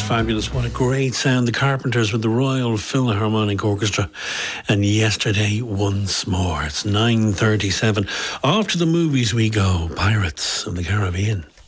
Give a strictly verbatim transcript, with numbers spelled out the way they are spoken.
fabulous. What a great sound. The Carpenters with the Royal Philharmonic Orchestra and Yesterday Once More. It's nine thirty-seven. Off to the movies we go. Pirates of the Caribbean.